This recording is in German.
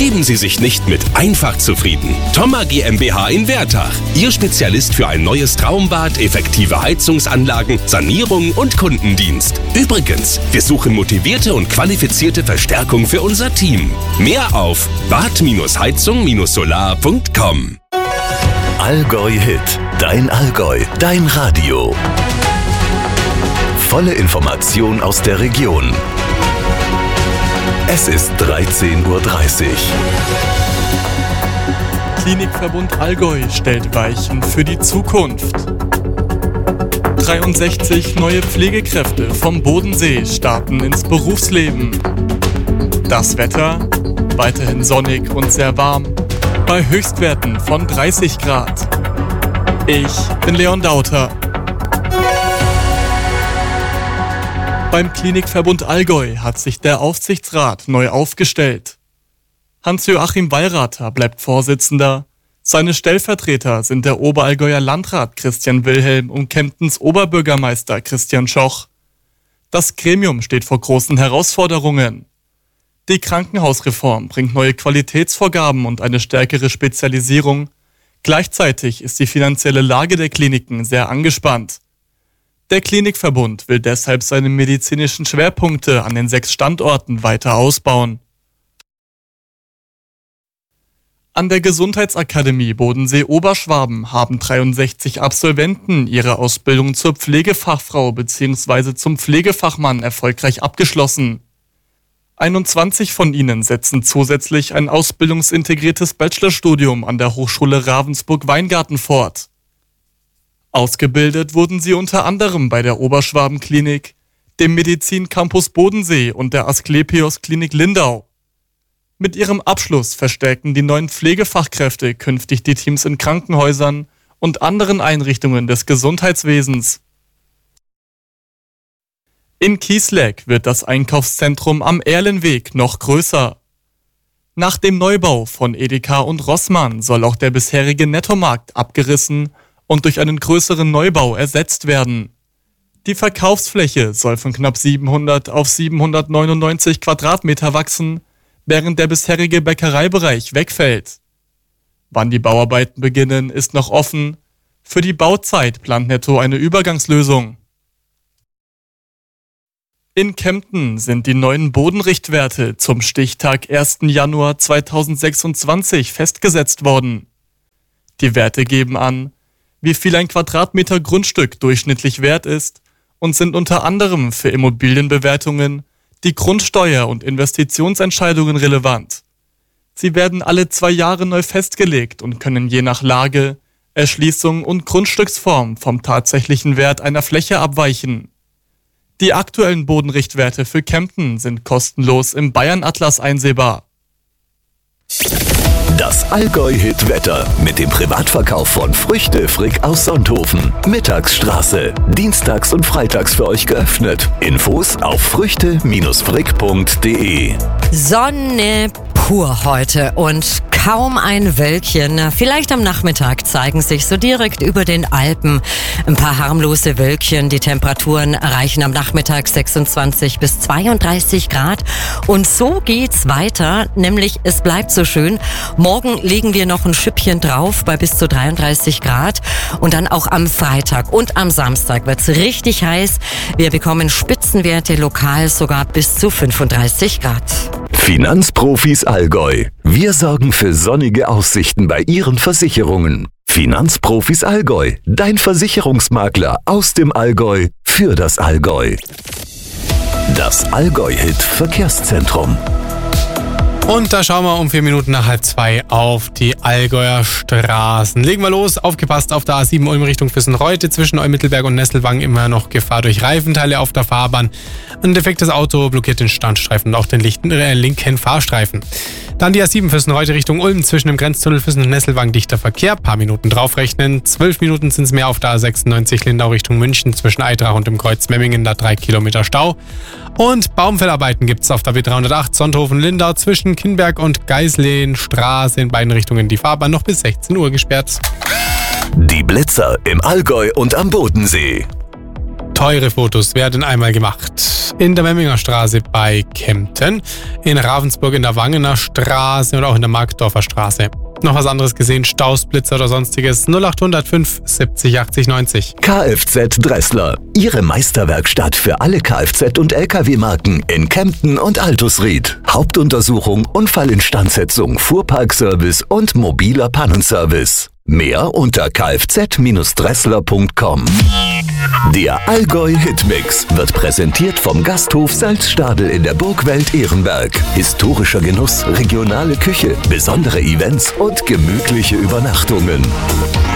Geben Sie sich nicht mit einfach zufrieden. Thoma GmbH in Wertach. Ihr Spezialist für ein neues Traumbad, effektive Heizungsanlagen, Sanierung und Kundendienst. Übrigens, wir suchen motivierte und qualifizierte Verstärkung für unser Team. Mehr auf bad-heizung-solar.com. Allgäu Hit. Dein Allgäu. Dein Radio. Volle Information aus der Region. Es ist 13:30 Uhr. Klinikverbund Allgäu stellt Weichen für die Zukunft. 63 neue Pflegekräfte vom Bodensee starten ins Berufsleben. Das Wetter weiterhin sonnig und sehr warm, bei Höchstwerten von 30 Grad. Ich bin Leon Dauter. Beim Klinikverbund Allgäu hat sich der Aufsichtsrat neu aufgestellt. Hans-Joachim Wallrather bleibt Vorsitzender. Seine Stellvertreter sind der Oberallgäuer Landrat Christian Wilhelm und Kemptens Oberbürgermeister Christian Schoch. Das Gremium steht vor großen Herausforderungen. Die Krankenhausreform bringt neue Qualitätsvorgaben und eine stärkere Spezialisierung. Gleichzeitig ist die finanzielle Lage der Kliniken sehr angespannt. Der Klinikverbund will deshalb seine medizinischen Schwerpunkte an den 6 Standorten weiter ausbauen. An der Gesundheitsakademie Bodensee-Oberschwaben haben 63 Absolventen ihre Ausbildung zur Pflegefachfrau bzw. zum Pflegefachmann erfolgreich abgeschlossen. 21 von ihnen setzen zusätzlich ein ausbildungsintegriertes Bachelorstudium an der Hochschule Ravensburg-Weingarten fort. Ausgebildet wurden sie unter anderem bei der Oberschwaben-Klinik, dem Medizin-Campus Bodensee und der Asklepios-Klinik Lindau. Mit ihrem Abschluss verstärken die neuen Pflegefachkräfte künftig die Teams in Krankenhäusern und anderen Einrichtungen des Gesundheitswesens. In Kiesleck wird das Einkaufszentrum am Erlenweg noch größer. Nach dem Neubau von Edeka und Rossmann soll auch der bisherige Nettomarkt abgerissen und durch einen größeren Neubau ersetzt werden. Die Verkaufsfläche soll von knapp 700 auf 799 Quadratmeter wachsen, während der bisherige Bäckereibereich wegfällt. Wann die Bauarbeiten beginnen, ist noch offen. Für die Bauzeit plant Netto eine Übergangslösung. In Kempten sind die neuen Bodenrichtwerte zum Stichtag 1. Januar 2026 festgesetzt worden. Die Werte geben an, wie viel ein Quadratmeter Grundstück durchschnittlich wert ist und sind unter anderem für Immobilienbewertungen, die Grundsteuer- und Investitionsentscheidungen relevant. Sie werden alle 2 Jahre neu festgelegt und können je nach Lage, Erschließung und Grundstücksform vom tatsächlichen Wert einer Fläche abweichen. Die aktuellen Bodenrichtwerte für Kempten sind kostenlos im Bayern-Atlas einsehbar. Das Allgäu-Hit-Wetter mit dem Privatverkauf von Früchte Frick aus Sonthofen. Mittagsstraße. Dienstags und freitags für euch geöffnet. Infos auf früchte-frick.de. Sonne pur heute und kaum ein Wölkchen. Vielleicht am Nachmittag zeigen sich so direkt über den Alpen ein paar harmlose Wölkchen. Die Temperaturen erreichen am Nachmittag 26 bis 32 Grad. Und so geht's weiter, nämlich es bleibt so schön. Morgen legen wir noch ein Schüppchen drauf bei bis zu 33 Grad. Und dann auch am Freitag und am Samstag wird's richtig heiß. Wir bekommen Spitzenwerte lokal sogar bis zu 35 Grad. Finanzprofis Allgäu. Wir sorgen für sonnige Aussichten bei Ihren Versicherungen. Finanzprofis Allgäu. Dein Versicherungsmakler aus dem Allgäu für das Allgäu. Das Allgäu-Hit Verkehrszentrum. Und da schauen wir um 4 Minuten nach 1:30 auf die Allgäuer Straßen. Legen wir los, aufgepasst auf der A7 Ulm Richtung Füssen-Reute, zwischen Eumittelberg und Nesselwang immer noch Gefahr durch Reifenteile auf der Fahrbahn. Ein defektes Auto blockiert den Standstreifen und auch den linken Fahrstreifen. Dann die A7 Füssen-Reute Richtung Ulm, zwischen dem Grenztunnel Füssen und Nesselwang dichter Verkehr, paar Minuten draufrechnen. 12 Minuten sind es mehr auf der A96 Lindau Richtung München, zwischen Eitrach und dem Kreuz Memmingen, da 3 Kilometer Stau. Und Baumfellarbeiten gibt es auf der B308 Sonthofen-Lindau zwischen Kinberg und Geisleenstraße in beiden Richtungen die Fahrbahn noch bis 16 Uhr gesperrt. Die Blitzer im Allgäu und am Bodensee. Teure Fotos werden einmal gemacht. In der Memminger Straße bei Kempten, in Ravensburg in der Wangener Straße und auch in der Markdorfer Straße. Noch was anderes gesehen, Stausblitzer oder sonstiges? 0800 5 70 80 90. Kfz Dressler. Ihre Meisterwerkstatt für alle Kfz- und Lkw-Marken in Kempten und Altusried. Hauptuntersuchung, Unfallinstandsetzung, Fuhrparkservice und mobiler Pannenservice. Mehr unter kfz-dressler.com. Der Allgäu Hitmix wird präsentiert vom Gasthof Salzstadel in der Burgwelt Ehrenberg. Historischer Genuss, regionale Küche, besondere Events und gemütliche Übernachtungen.